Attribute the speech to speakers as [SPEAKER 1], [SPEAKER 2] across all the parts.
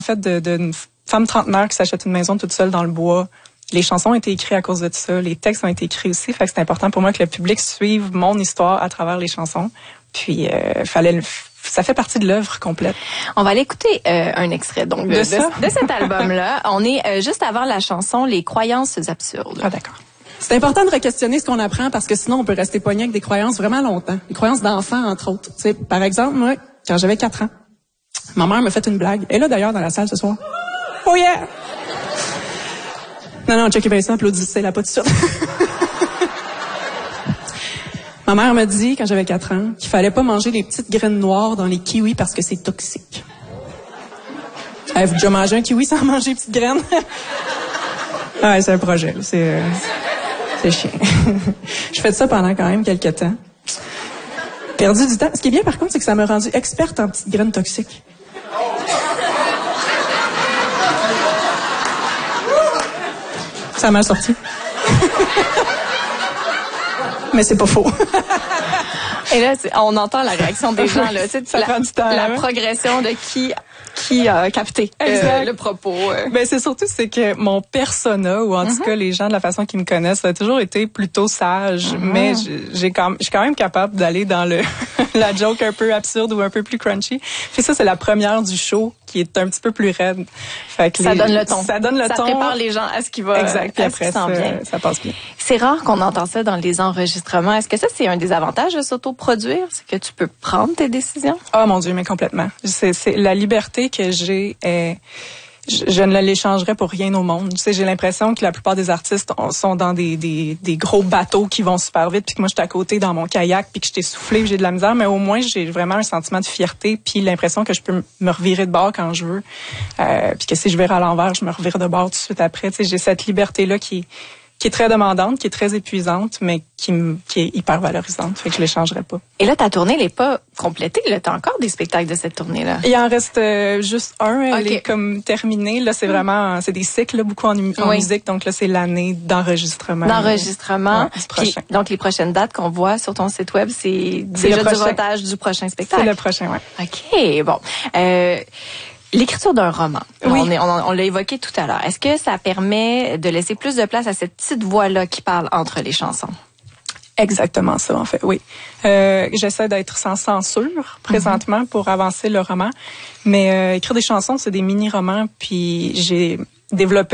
[SPEAKER 1] fait, d'une femme trentenaire qui s'achète une maison toute seule dans le bois. Les chansons ont été écrites à cause de ça. Les textes ont été écrits aussi. Fait que c'est important pour moi que le public suive mon histoire à travers les chansons. Puis, ça fait partie de l'œuvre complète.
[SPEAKER 2] On va aller écouter un extrait donc de cet album-là. On est juste avant la chanson « Les croyances absurdes ».
[SPEAKER 1] Ah, d'accord.
[SPEAKER 3] C'est important de re-questionner ce qu'on apprend parce que sinon, on peut rester pogné avec des croyances vraiment longtemps. Des croyances d'enfants, entre autres. Tu sais, par exemple, moi, quand j'avais 4 ans, ma mère m'a fait une blague. Elle est là, d'ailleurs, dans la salle ce soir. Oh yeah! Non, checkez bien ça, applaudissez-la pas tout de suite. Ma mère m'a dit, quand j'avais 4 ans, qu'il fallait pas manger les petites graines noires dans les kiwis parce que c'est toxique. Avez-vous déjà mangé un kiwi sans manger les petites graines? Ouais, c'est un projet, là. C'est chiant. Je fais ça pendant quand même quelques temps. Perdu du temps. Ce qui est bien, par contre, c'est que ça m'a rendu experte en petites graines toxiques. Ça m'a sorti. Mais c'est pas faux.
[SPEAKER 2] Et là, on entend la réaction des gens, là. Tu sais,
[SPEAKER 1] ça prend du temps.
[SPEAKER 2] La progression de qui a capté le propos.
[SPEAKER 1] Ben c'est que mon persona, ou en tout cas les gens de la façon qu'ils me connaissent, ça a toujours été plutôt sage. Mais je suis quand même capable d'aller dans la joke un peu absurde ou un peu plus crunchy. Puis ça, c'est la première du show qui est un petit peu plus raide. Fait que
[SPEAKER 2] ça donne le ton.
[SPEAKER 1] Ça donne le ton.
[SPEAKER 2] Ça prépare les gens à ce qui va.
[SPEAKER 1] Exact. Puis après, ça passe bien.
[SPEAKER 2] C'est rare qu'on entend ça dans les enregistrements. Est-ce que ça, c'est un des avantages de s'autoproduire? C'est que tu peux prendre tes décisions?
[SPEAKER 1] Oh mon Dieu, mais complètement. C'est la liberté que j'ai. Je ne l'échangerais pour rien au monde. Tu sais, j'ai l'impression que la plupart des artistes sont dans des gros bateaux qui vont super vite, puis que moi je suis à côté dans mon kayak, puis que je t'ai soufflé, puis j'ai de la misère, mais au moins j'ai vraiment un sentiment de fierté, puis l'impression que je peux me revirer de bord quand je veux, puis que si je vire à l'envers, je me revire de bord tout de suite après. Tu sais, j'ai cette liberté là qui est très demandante, qui est très épuisante, mais qui est hyper valorisante. Fait que je l'échangerais pas.
[SPEAKER 2] Et là, ta tournée n'est pas complétée. Là, t'as encore des spectacles de cette tournée-là.
[SPEAKER 1] Il en reste juste un. Elle est comme terminée. Là, c'est vraiment, c'est des cycles, là, beaucoup en musique. Donc là, c'est l'année d'enregistrement.
[SPEAKER 2] D'enregistrement.
[SPEAKER 1] Ouais, puis,
[SPEAKER 2] donc, les prochaines dates qu'on voit sur ton site web, c'est déjà du montage du prochain spectacle.
[SPEAKER 1] C'est le prochain, ouais.
[SPEAKER 2] OK, bon. L'écriture d'un roman,
[SPEAKER 1] oui.
[SPEAKER 2] On l'a évoqué tout à l'heure. Est-ce que ça permet de laisser plus de place à cette petite voix-là qui parle entre les chansons?
[SPEAKER 1] Exactement ça, en fait, oui. J'essaie d'être sans censure présentement pour avancer le roman. Mais écrire des chansons, c'est des mini-romans. Puis j'ai développé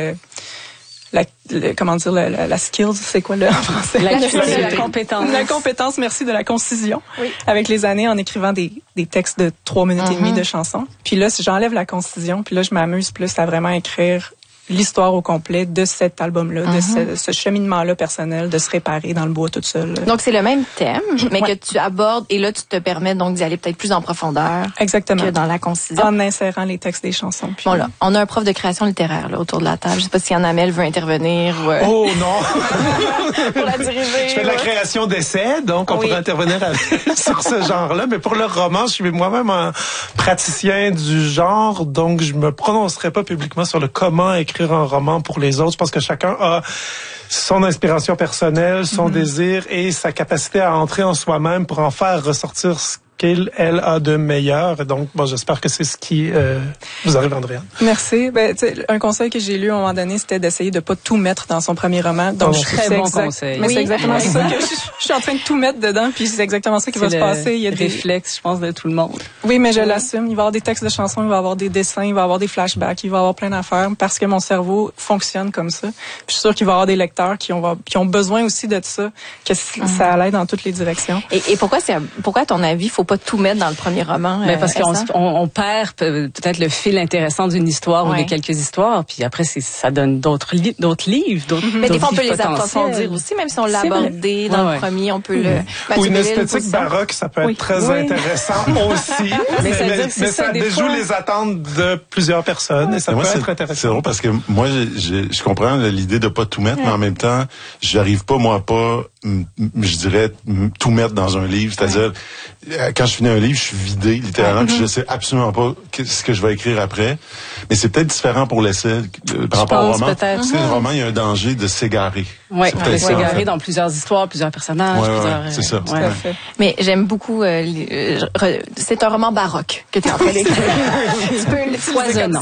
[SPEAKER 1] la skills, c'est quoi en français?
[SPEAKER 2] La compétence.
[SPEAKER 1] La compétence, merci, de la concision. Oui. Avec les années, en écrivant des textes de 3 minutes et demie de chansons. Puis là, j'enlève la concision, puis là, je m'amuse plus à vraiment écrire l'histoire au complet de cet album-là, de ce cheminement-là personnel, de se réparer dans le bois toute seule.
[SPEAKER 2] Donc, c'est le même thème, mais que tu abordes, et là, tu te permets donc d'y aller peut-être plus en profondeur.
[SPEAKER 1] Exactement.
[SPEAKER 2] Que dans la concision.
[SPEAKER 1] En insérant les textes des chansons. Puis...
[SPEAKER 2] Bon, là, on a un prof de création littéraire, là, autour de la table. Je sais pas si Yann Hamel veut intervenir ou...
[SPEAKER 4] Oh, non!
[SPEAKER 2] Pour la diriger.
[SPEAKER 4] Je fais de la création d'essais, donc on pourrait intervenir sur ce genre-là. Mais pour le roman, je suis moi-même un praticien du genre, donc je me prononcerai pas publiquement sur le comment écrire un roman pour les autres. Je pense que chacun a son inspiration personnelle, son désir et sa capacité à entrer en soi-même pour en faire ressortir ce qu'elle a de meilleur. Et donc, bon, j'espère que c'est ce qui vous arrive, Andréane.
[SPEAKER 1] Merci. Un conseil que j'ai lu à un moment donné, c'était d'essayer de pas tout mettre dans son premier roman. Donc,
[SPEAKER 5] très bon conseil.
[SPEAKER 1] Mais c'est exactement ça que je suis en train de tout mettre dedans, puis c'est exactement ça qui va se passer. Il y a des
[SPEAKER 5] réflexes, je pense, de tout le monde.
[SPEAKER 1] Oui, mais je l'assume. Il va y avoir des textes de chansons, il va y avoir des dessins, il va y avoir des flashbacks, il va y avoir plein d'affaires parce que mon cerveau fonctionne comme ça. Puis je suis sûre qu'il va y avoir des lecteurs qui ont besoin aussi de ça, que ça allait dans toutes les directions.
[SPEAKER 2] Et pourquoi à ton avis, faut pas tout mettre dans le premier roman?
[SPEAKER 5] Mais parce qu'on perd peut-être le fil intéressant d'une histoire ou de quelques histoires, puis après ça donne d'autres livres,
[SPEAKER 2] mais des fois on peut les approfondir aussi, même si on l'a abordé dans le premier, on peut le...
[SPEAKER 4] Ou une esthétique baroque, ça peut être très intéressant aussi. mais ça déjoue les attentes de plusieurs personnes et ça peut être intéressant.
[SPEAKER 6] C'est drôle parce que moi, je comprends l'idée de pas tout mettre, mais en même temps, j'arrive pas, je dirais, tout mettre dans un livre. C'est-à-dire, quand je finis un livre, je suis vidé, littéralement, puis je sais absolument pas ce que je vais écrire après. Mais c'est peut-être différent pour l'essai par rapport au roman. Parce que le roman, il y a un danger de s'égarer.
[SPEAKER 5] Oui, de s'égarer dans plusieurs histoires, plusieurs personnages.
[SPEAKER 6] C'est ça.
[SPEAKER 2] Mais j'aime beaucoup... c'est un roman baroque que tu es en train d'écrire.
[SPEAKER 5] Foisonnant.